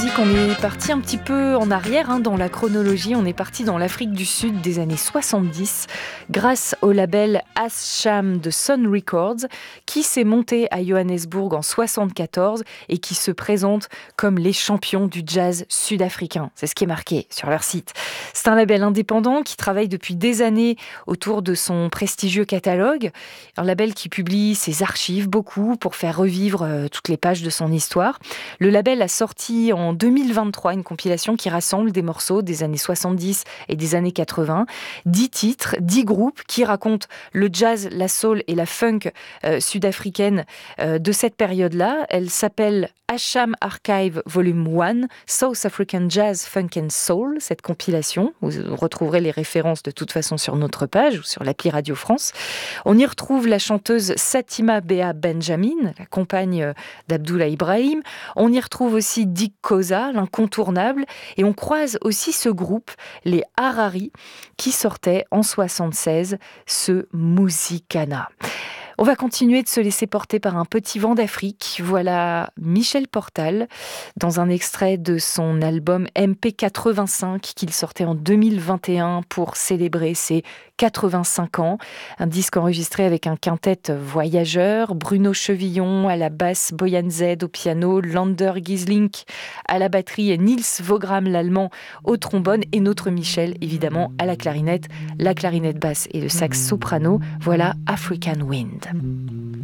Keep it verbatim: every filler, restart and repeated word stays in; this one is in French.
musique, on est parti un petit peu en arrière hein, dans la chronologie. On est parti dans l'Afrique du Sud des années soixante-dix grâce au label Asham de Sun Records qui s'est monté à Johannesburg en soixante-quatorze et qui se présente comme les champions du jazz sud-africain. C'est ce qui est marqué sur leur site. C'est un label indépendant qui travaille depuis des années autour de son prestigieux catalogue. Un label qui publie ses archives beaucoup pour faire revivre euh, toutes les pages de son histoire. Le label a sorti en deux mille vingt-trois une compilation qui rassemble des morceaux des années soixante-dix et des années quatre-vingts. Dix titres, dix groupes qui racontent le jazz, la soul et la funk euh, sud-africaine euh, de cette période-là. Elle s'appelle Asham Archive Volume un, South African Jazz, Funk and Soul, cette compilation. Vous retrouverez les références de toute façon sur notre page ou sur l'appli Radio France. On y retrouve la chanteuse Satima Bea Benjamin, la compagne d'Abdullah Ibrahim. On y retrouve aussi Dick Koza, l'incontournable. Et on croise aussi ce groupe, les Harari, qui sortait en soixante-seize ce Musikana. On va continuer de se laisser porter par un petit vent d'Afrique. Voilà Michel Portal, dans un extrait de son album M P quatre-vingt-cinq qu'il sortait en deux mille vingt et un pour célébrer ses quatre-vingt-cinq ans. Un disque enregistré avec un quintet voyageur, Bruno Chevillon à la basse, Boyan Z au piano, Lander Gieslink à la batterie et Niels Vogram l'allemand au trombone et notre Michel évidemment à la clarinette, la clarinette basse et le sax soprano. Voilà African Wind.